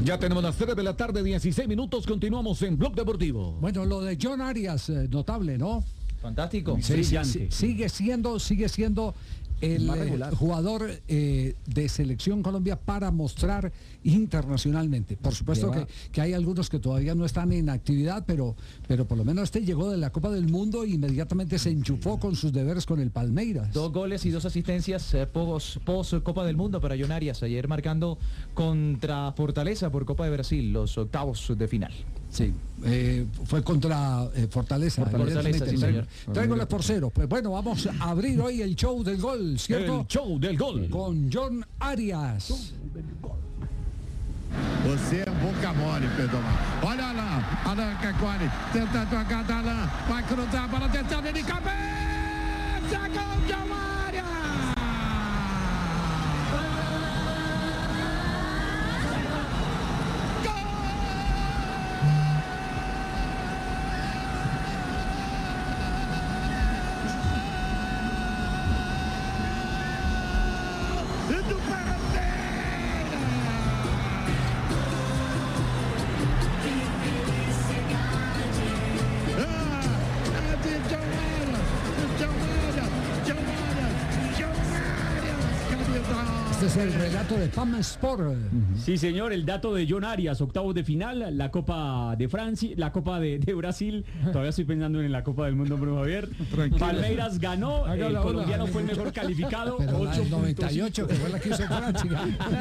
Ya tenemos las 3 de la tarde, 16 minutos, continuamos en Blog Deportivo. Bueno, lo de John Arias, notable, ¿no? Fantástico. Sí, sigue siendo el jugador de Selección Colombia para mostrar internacionalmente. Por supuesto que hay algunos que todavía no están en actividad, pero por lo menos este llegó de la Copa del Mundo e inmediatamente se enchufó con sus deberes con el Palmeiras. 2 goles y 2 asistencias post Copa del Mundo para John Arias, ayer marcando contra Fortaleza por Copa de Brasil, los octavos de final. Sí, fue contra Fortaleza. Fortaleza, sí, señor. 3 goles por 0. Pues bueno, vamos a abrir hoy el show del gol, ¿cierto? El show del gol. Con John Arias. Você é boca mole, Pedro. Olha lá, Alan Cacone, tenta tocar da Alan, vai cruzar a bola, tentando de cabeça, gol de Arias! Este es el relato de PAM Sport. Sí, señor, el dato de John Arias, octavos de final, la Copa de Francia, la Copa de Brasil, todavía estoy pensando en la Copa del Mundo, Bruno Javier. Palmeiras ganó, el colombiano fue el mejor calificado. Pero 98, que fue la que hizo Francia.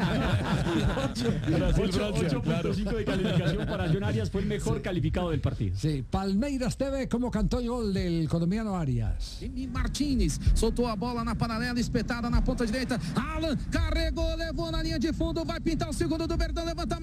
8.5 de calificación para John Arias, fue el mejor calificado del partido. Sí, Palmeiras TV, como cantó el gol del colombiano Arias. Martínez soltou a bola na paralela, espetada na ponta direita. Alan carregou, levou na linha de fundo, vai pintar o segundo do Verdão, levantamento.